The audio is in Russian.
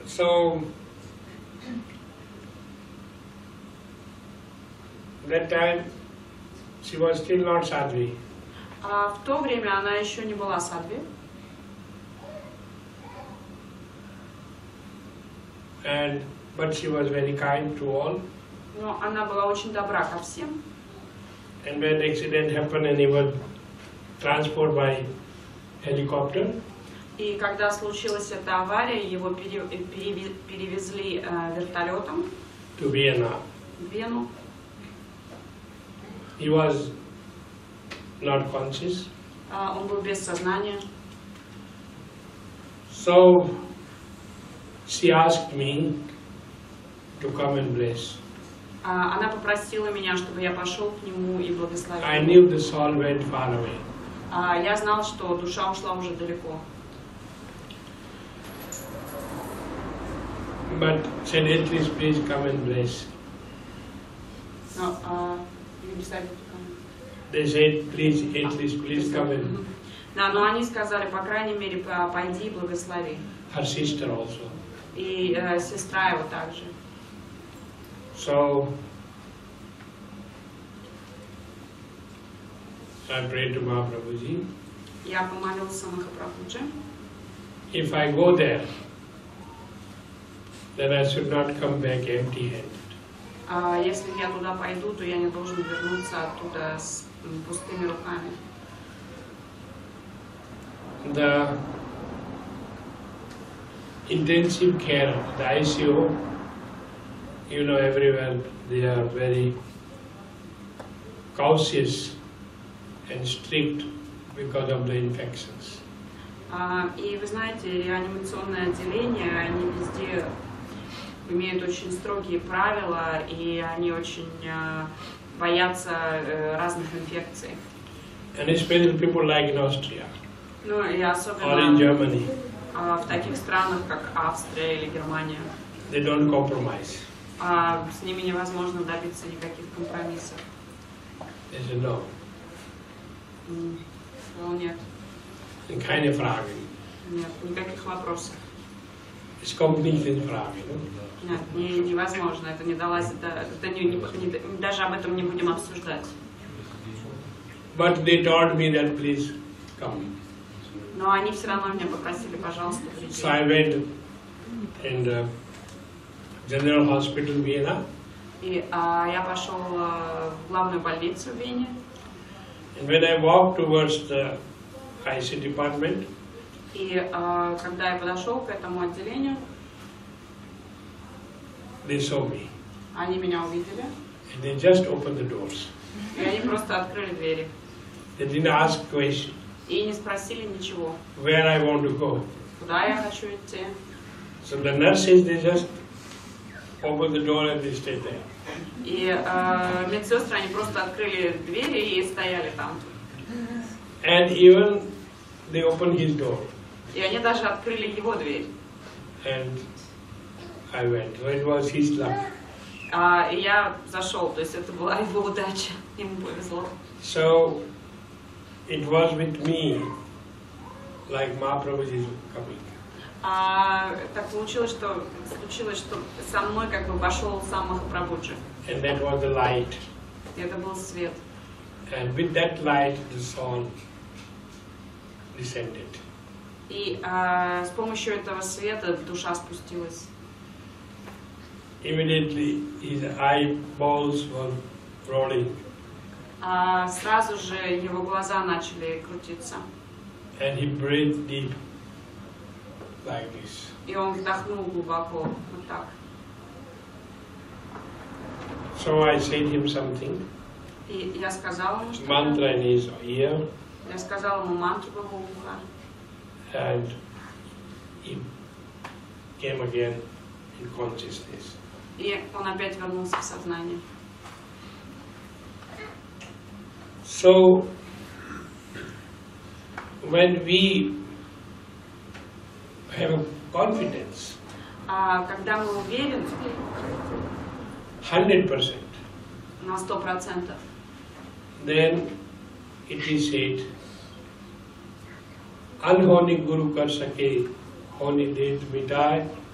So that time she was still not sadhvi. А в то время она еще не была садхви. But she was very kind to all. Но она была очень добра ко всем. And when accident happened and he was transported by helicopter. И когда случилась эта авария, его перевезли вертолетом To Vienna. в Вену. He was not conscious. Он был без сознания. So she asked me to come and bless. Она попросила меня, чтобы я пошел к нему и благословил. I knew the soul went far away. Я знал, что душа ушла уже далеко. But said, at least please come and bless. They said, please, at least please come and. Да, но они сказали, по крайней мере, пойди и благослови. Her sister also. И сестра его также. So I prayed to Mahaprabhuji. Я помолился Махапрабхудже. If I go there, then I should not come back empty-handed. Если я туда пойду, то я не должен вернуться оттуда с пустыми руками. The intensive care, the ICU, you know, everywhere they are very cautious and strict because of the infections. И вы знаете, реанимационное отделение, они везде имеют очень строгие правила, и они очень боятся разных инфекций. And especially people like in Austria Ну и or in особенно Germany, в таких странах, как Австрия или Германия. they don't compromise. С ними невозможно добиться никаких компромиссов. They say no. Нет. Keine Frage. Нет, никаких вопросов. Es kommt nicht in Frage. No? Нет, невозможно. Это не далось, даже об этом не будем обсуждать. But they told me that please come. Но они все равно меня попросили, пожалуйста, прийти. So I went in the General Hospital Vienna. И я пошел в главную больницу в Вене. And when I walked towards the IC department, И когда я подошел к этому отделению, they saw me. они меня увидели. And they just opened the doors. И они просто открыли двери. They didn't ask question И не спросили ничего, where I want to go. куда я хочу идти. So the nurses, they just opened the door and they stayed there. И медсестры, они просто открыли двери и стояли там. And even they opened his door. И они даже открыли его дверь. And I went. So it was his luck. И я зашел, то есть это была его удача, ему повезло. So it was with me like Mahaprabhu is coming. Так случилось, что со мной как бы вошел сам Махапрабхуджи. And that was the light. И это был свет. And with that light, the soul descended. И с помощью этого света душа спустилась. Immediately, his eyeballs were rolling. Сразу же его глаза начали крутиться. And he breathed deep, like this. И он вдохнул глубоко, вот так. So I said him something. И я сказала ему что-то. Mantra in his ear. Я сказала ему мантру в его ухо. And he came again in consciousness. И он опять вернулся в сознание. So, when we have confidence, Когда мы уверены 100%, на 100%, then it is said, अनहोनी गुरु कर सके होनी देत मिटाए